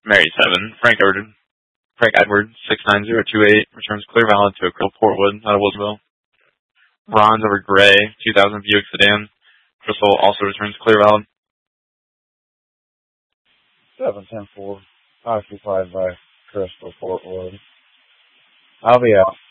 Mary 7. Frank Edward 69028 returns clear valid to Crystal Portwood out of Wilsonville. Bronze over Gray 2000 Buick sedan. Crystal also returns clear valid. 710-4 occupied by Crystal Portwood. I'll be out.